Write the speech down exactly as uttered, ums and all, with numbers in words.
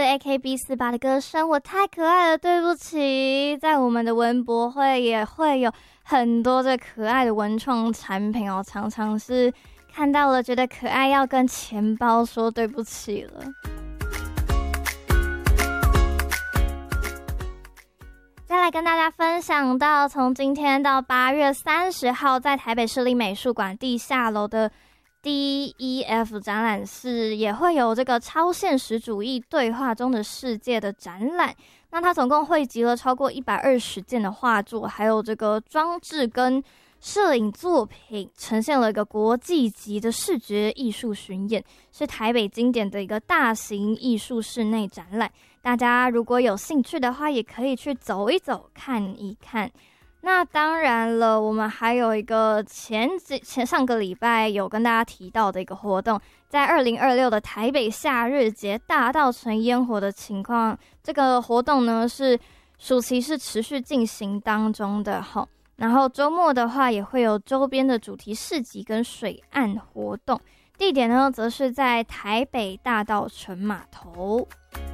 A K B 四十八的歌声，我太可爱了，对不起。在我们的文博会也会有很多的可爱的文创产品哦，常常是看到了觉得可爱，要跟钱包说对不起了。再来跟大家分享到，从今天到八月三十号，在台北市立美术馆地下楼的 D E F 展览室也会有这个超现实主义对话中的世界的展览。那它总共汇集了超过一百二十件的画作，还有这个装置跟摄影作品，呈现了一个国际级的视觉艺术巡演，是台北经典的一个大型艺术室内展览。大家如果有兴趣的话，也可以去走一走，看一看。那当然了，我们还有一个前几前上个礼拜有跟大家提到的一个活动，在二零二六的台北夏日节大稻埕烟火的情况，这个活动呢是暑期是持续进行当中的齁。然后周末的话也会有周边的主题市集跟水岸活动，地点呢则是在台北大稻埕码头。